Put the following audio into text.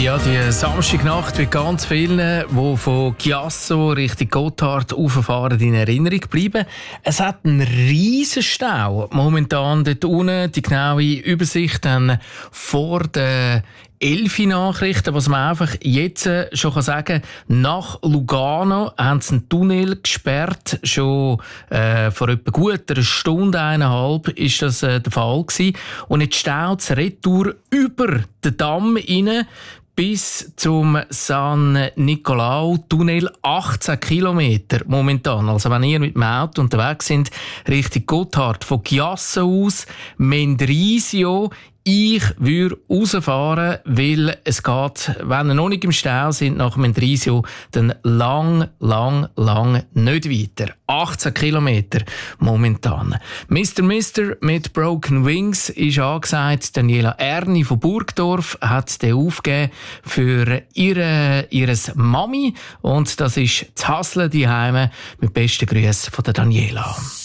Ja, die Samstagnacht wird ganz vielen, die von Chiasso Richtung Gotthard rauffahren, in Erinnerung bleiben. Es hat einen riesen Stau momentan dort unten. Die genaue Übersicht dann vor der Elfi-Nachrichten, was man einfach jetzt schon sagen kann. Nach Lugano haben sie einen Tunnel gesperrt. Schon vor etwa gut einer Stunde, 1,5 ist das der Fall gewesen. Und jetzt staut es retour über den Damm rein bis zum San Nicolau-Tunnel, 18 Kilometer momentan. Also wenn ihr mit dem Auto unterwegs sind, Richtung Gotthard, von Chiasso aus, Mendrisio, ich würde rausfahren, weil es geht, wenn ihr noch nicht im Stau sind, nach Mendrisio, dann lang nicht weiter. 18 Kilometer momentan. Mr. mit Broken Wings ist angesagt. Daniela Erni von Burgdorf hat den aufgegeben für ihres Mami. Und das ist das Hasseln daheim. Mit besten Grüßen von der Daniela.